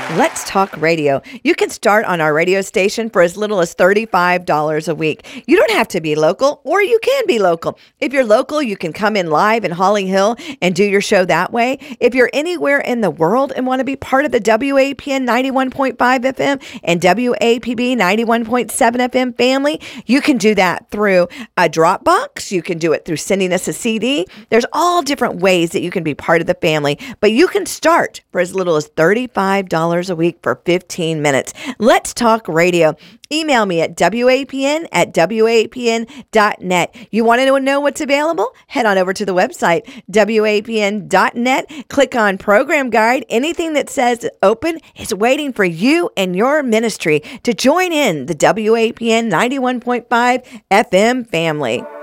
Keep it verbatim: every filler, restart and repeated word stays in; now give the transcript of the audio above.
Let's Talk Radio. You can start on our radio station for as little as thirty-five dollars a week. You don't have to be local, or you can be local. If you're local, you can come in live in Holly Hill and do your show that way. If you're anywhere in the world and want to be part of the W A P N ninety-one point five F M and W A P B ninety-one point seven F M family, you can do that through a Dropbox. You can do it through sending us a C D. There's all different ways that you can be part of the family, but you can start for as little as thirty-five dollars a week for fifteen minutes. Let's Talk Radio. Email me at W A P N at W A P N dot net. You want to know what's available? Head on over to the website, W A P N dot net. Click on Program Guide. Anything that says open is waiting for you and your ministry to join in the W A P N ninety-one point five F M family.